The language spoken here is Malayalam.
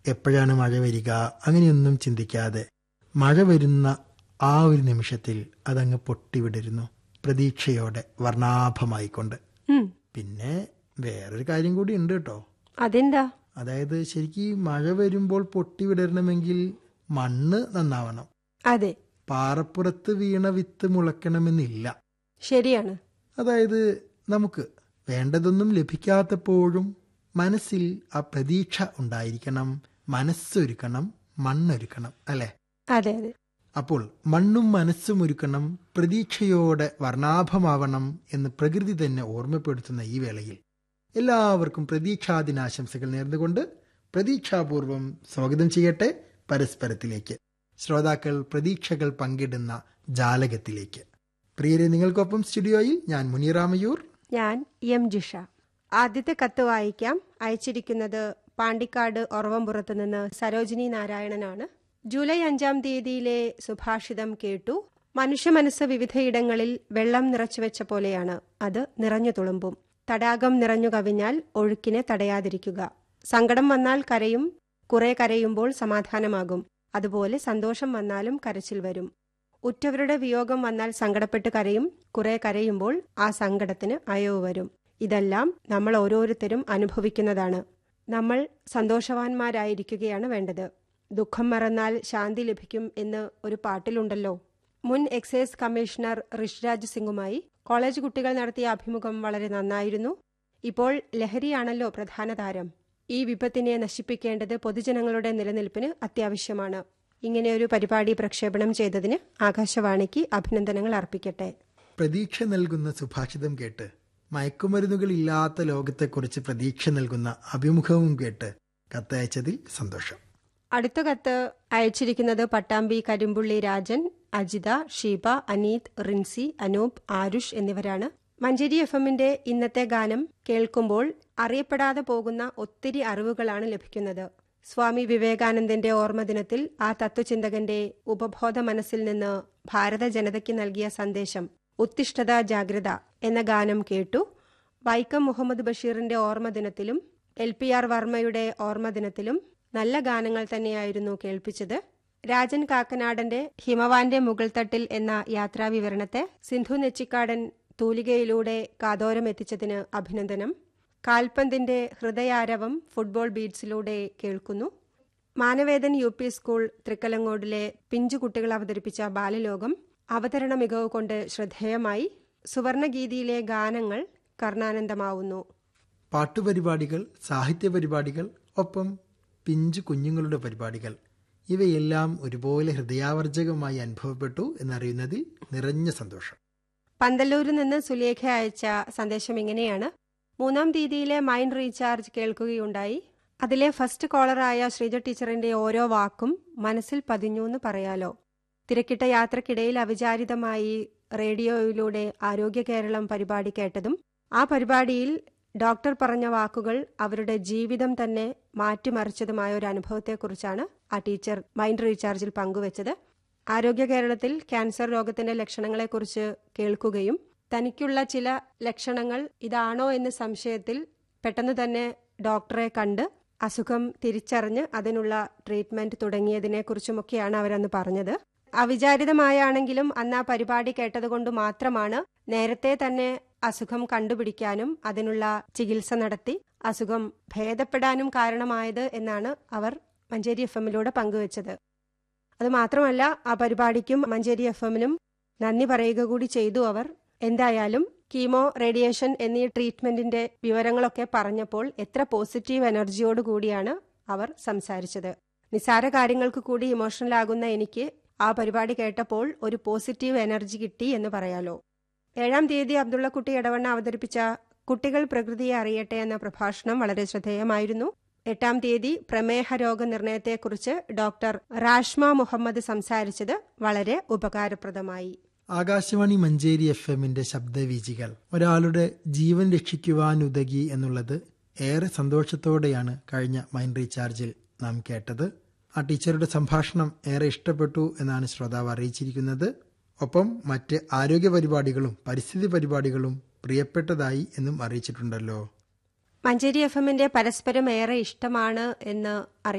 എപ്പോഴാണ് മഴ വരിക അങ്ങനെയൊന്നും ചിന്തിക്കാതെ മഴ വരുന്ന ആ ഒരു നിമിഷത്തിൽ അതങ്ങ് പൊട്ടിവിടരുന്നു, പ്രതീക്ഷയോടെ വർണ്ണാഭമായിക്കൊണ്ട്. പിന്നെ വേറൊരു കാര്യം കൂടി ഉണ്ട് കേട്ടോ. അതെന്താ? അതായത് ശരിക്കും മഴ വരുമ്പോൾ പൊട്ടിവിടരണമെങ്കിൽ മണ്ണ് നന്നാവണം. അതെ, പാറപ്പുറത്ത് വീണ വിത്ത് മുളയ്ക്കണമെന്നില്ല. ശരിയാണ്. അതായത് നമുക്ക് വേണ്ടതൊന്നും ലഭിക്കാത്തപ്പോഴും മനസ്സിൽ ആ പ്രതീക്ഷ ഉണ്ടായിരിക്കണം, മനസ്സൊരുക്കണം, മണ്ണൊരുക്കണം, അല്ലെ? അതെ അതെ. അപ്പോൾ മണ്ണും മനസ്സും ഒരുക്കണം, പ്രതീക്ഷയോടെ വർണ്ണാഭമാവണം എന്ന് പ്രകൃതി തന്നെ ഓർമ്മപ്പെടുത്തുന്ന ഈ വേളയിൽ എല്ലാവർക്കും പ്രതീക്ഷാദിനാശംസകൾ നേർന്നുകൊണ്ട് പ്രതീക്ഷാപൂർവം സ്വാഗതം ചെയ്യട്ടെ പരസ്പരത്തിലേക്ക്, ശ്രോതാക്കൾ പ്രതീക്ഷകൾ പങ്കിടുന്ന ജാലകത്തിലേക്ക്. പ്രിയരെ, നിങ്ങൾക്കൊപ്പം സ്റ്റുഡിയോയിൽ ഞാൻ മുനിറാമയൂർ, ഞാൻ എം ജിഷ. ആദ്യത്തെ കത്ത് വായിക്കാം. അയച്ചിരിക്കുന്നത് പാണ്ടിക്കാട് ഒറവംപുറത്ത് നിന്ന് സരോജിനി നാരായണനാണ്. ജൂലൈ 5 തീയതിയിലെ സുഭാഷിതം കേട്ടു. മനുഷ്യ മനസ്സ് വിവിധയിടങ്ങളിൽ വെള്ളം നിറച്ചുവെച്ച പോലെയാണ്, അത് നിറഞ്ഞു തുളുമ്പും. തടാകം നിറഞ്ഞു കവിഞ്ഞാൽ ഒഴുക്കിനെ തടയാതിരിക്കുക. സങ്കടം വന്നാൽ കരയും, കുറെ കരയുമ്പോൾ സമാധാനമാകും. അതുപോലെ സന്തോഷം വന്നാലും കരച്ചിൽ വരും. ഉറ്റവരുടെ വിയോഗം വന്നാൽ സങ്കടപ്പെട്ട് കരയും, കുറെ കരയുമ്പോൾ ആ സങ്കടത്തിന് അയവ് വരും. ഇതെല്ലാം നമ്മൾ ഓരോരുത്തരും അനുഭവിക്കുന്നതാണ്. നമ്മൾ സന്തോഷവാന്മാരായിരിക്കുകയാണ് വേണ്ടത്. ദുഃഖം മറന്നാൽ ശാന്തി ലഭിക്കും എന്ന് ഒരു പാട്ടിലുണ്ടല്ലോ. മുൻ എക്സൈസ് കമ്മീഷണർ ഋഷിരാജ് സിംഗുമായി കോളേജ് കുട്ടികൾ നടത്തിയ അഭിമുഖം വളരെ നന്നായിരുന്നു. ഇപ്പോൾ ലഹരിയാണല്ലോ പ്രധാന താരം. ഈ വിപത്തിനെ നശിപ്പിക്കേണ്ടത് പൊതുജനങ്ങളുടെ നിലനിൽപ്പിന് അത്യാവശ്യമാണ്. ഇങ്ങനെയൊരു പരിപാടി പ്രക്ഷേപണം ചെയ്തതിന് ആകാശവാണിക്ക് അഭിനന്ദനങ്ങൾ അർപ്പിക്കട്ടെ. പ്രതീക്ഷ നൽകുന്ന സുഭാഷിതം കേട്ട്, മയക്കുമരുന്നുകളില്ലാത്ത ലോകത്തെക്കുറിച്ച് പ്രതീക്ഷ നൽകുന്ന അഭിമുഖവും കേട്ട് കത്തയച്ചതിൽ സന്തോഷം. അടുത്ത കത്ത് അയച്ചിരിക്കുന്നത് പട്ടാമ്പി കരിമ്പുള്ളി രാജൻ, അജിത, ഷീബ, അനീത്, റിൻസി, അനൂപ്, ആരുഷ് എന്നിവരാണ്. മഞ്ചേരി FM-ന്റെ ഇന്നത്തെ ഗാനം കേൾക്കുമ്പോൾ അറിയപ്പെടാതെ പോകുന്ന ഒത്തിരി അറിവുകളാണ് ലഭിക്കുന്നത്. സ്വാമി വിവേകാനന്ദന്റെ ഓർമ്മദിനത്തിൽ ആ തത്വചിന്തകന്റെ ഉപബോധ മനസ്സിൽ നിന്ന് ഭാരത ജനതയ്ക്ക് നൽകിയ സന്ദേശം ഉത്തിഷ്ഠത ജാഗ്രത എന്ന ഗാനം കേട്ടു. വൈക്കം മുഹമ്മദ് ബഷീറിന്റെ ഓർമ്മദിനത്തിലും LPR വർമ്മയുടെ ഓർമ്മദിനത്തിലും നല്ല ഗാനങ്ങൾ തന്നെയായിരുന്നു കേൾപ്പിച്ചത്. രാജൻ കാക്കനാടന്റെ ഹിമവാന്റെ മുകൾത്തട്ടിൽ എന്ന യാത്രാവിവരണത്തെ സിന്ധു നെച്ചിക്കാടൻ തൂലികയിലൂടെ കാതോരമെത്തിച്ചതിന് അഭിനന്ദനം. കാൽപന്തിന്റെ ഹൃദയാരവം ഫുട്ബോൾ ബീറ്റ്സിലൂടെ കേൾക്കുന്നു. മാനവേദൻ UP സ്കൂൾ തൃക്കലങ്ങോടിലെ പിഞ്ചു കുട്ടികൾ അവതരിപ്പിച്ച ബാലലോകം അവതരണ മികവ് കൊണ്ട് ശ്രദ്ധേയമായി. സുവർണഗീതിയിലെ ഗാനങ്ങൾ കർണാനന്ദമാവുന്നു. പാട്ടുപരിപാടികൾ, സാഹിത്യ പരിപാടികൾ, ഒപ്പം പിഞ്ചു കുഞ്ഞുങ്ങളുടെ പരിപാടികൾ, ഇവയെല്ലാം ഒരുപോലെ ഹൃദയാവർജകമായി അനുഭവപ്പെട്ടു എന്നറിയുന്നതിൽ നിറഞ്ഞ സന്തോഷം. പന്തല്ലൂരിൽ നിന്ന് സുലേഖ അയച്ച സന്ദേശം ഇങ്ങനെയാണ്. 3 തീയതിയിലെ മൈൻഡ് റീചാർജ് കേൾക്കുകയുണ്ടായി. അതിലെ ഫസ്റ്റ് കോളറായ ശ്രീജ ടീച്ചറിന്റെ ഓരോ വാക്കും മനസ്സിൽ പതിഞ്ഞു എന്ന് പറയാലോ. തിരക്കിട്ട യാത്രക്കിടയിൽ അവിചാരിതമായി റേഡിയോയിലൂടെ ആരോഗ്യ കേരളം പരിപാടി കേട്ടതും ആ പരിപാടിയിൽ ഡോക്ടർ പറഞ്ഞ വാക്കുകൾ അവരുടെ ജീവിതം തന്നെ മാറ്റിമറിച്ചതുമായ ഒരു അനുഭവത്തെക്കുറിച്ചാണ് ആ ടീച്ചർ മൈൻഡ് റീചാർജിൽ പങ്കുവച്ചത്. ആരോഗ്യ കേരളത്തിൽ ക്യാൻസർ രോഗത്തിന്റെ ലക്ഷണങ്ങളെക്കുറിച്ച് കേൾക്കുകയും തനിക്കുള്ള ചില ലക്ഷണങ്ങൾ ഇതാണോ എന്ന് സംശയത്തിൽ പെട്ടെന്ന് തന്നെ ഡോക്ടറെ കണ്ട് അസുഖം തിരിച്ചറിഞ്ഞ് അതിനുള്ള ട്രീറ്റ്മെന്റ് തുടങ്ങിയതിനെക്കുറിച്ചുമൊക്കെയാണ് അവരന്ന് പറഞ്ഞത്. അവിചാരിതമായാണെങ്കിലും അന്ന് ആ പരിപാടി കേട്ടതുകൊണ്ട് മാത്രമാണ് നേരത്തെ തന്നെ അസുഖം കണ്ടുപിടിക്കാനും അതിനുള്ള ചികിത്സ നടത്തി അസുഖം ഭേദപ്പെടാനും കാരണമായത് എന്നാണ് അവർ മഞ്ചേരി FM-ലൂടെ പങ്കുവച്ചത്. അതുമാത്രമല്ല, ആ പരിപാടിക്കും മഞ്ചേരി FM-നും നന്ദി പറയുക കൂടി ചെയ്തു അവർ. എന്തായാലും കീമോ, റേഡിയേഷൻ എന്നീ ട്രീറ്റ്മെന്റിന്റെ വിവരങ്ങളൊക്കെ പറഞ്ഞപ്പോൾ എത്ര പോസിറ്റീവ് എനർജിയോടുകൂടിയാണ് അവർ സംസാരിച്ചത്. നിസ്സാര കാര്യങ്ങൾക്ക് കൂടി ഇമോഷണൽ ആകുന്ന എനിക്ക് ആ പരിപാടി കേട്ടപ്പോൾ ഒരു പോസിറ്റീവ് എനർജി കിട്ടി എന്ന് പറയാലോ. 7 തീയതി അബ്ദുള്ളക്കുട്ടി എടവണ്ണ അവതരിപ്പിച്ച കുട്ടികൾ പ്രകൃതിയെ അറിയട്ടെ എന്ന പ്രഭാഷണം വളരെ ശ്രദ്ധേയമായിരുന്നു. 8 തീയതി പ്രമേഹ രോഗനിർണയത്തെക്കുറിച്ച് ഡോക്ടർ റാഷ്മ മുഹമ്മദ് സംസാരിച്ചത് വളരെ ഉപകാരപ്രദമായി. ആകാശവാണി മഞ്ചേരി FM-ന്റെ ശബ്ദവീചികൾ ഒരാളുടെ ജീവൻ രക്ഷിക്കുവാനുതകി എന്നുള്ളത് ഏറെ സന്തോഷത്തോടെയാണ് കഴിഞ്ഞ മൈൻഡ് റീചാർജിൽ നാം കേട്ടത്. ആ ടീച്ചറുടെ സംഭാഷണം ഏറെ ഇഷ്ടപ്പെട്ടു എന്നാണ് ശ്രോതാവ് അറിയിച്ചിരിക്കുന്നത്. ഒപ്പം മറ്റ് ആരോഗ്യ പരിപാടികളും പരിസ്ഥിതി പരിപാടികളും പ്രിയപ്പെട്ടതായി എന്നും അറിയിച്ചിട്ടുണ്ടല്ലോ. മഞ്ചേരി FM-ന്റെ പരസ്പരം ഏറെ ഇഷ്ടമാണ് എന്ന്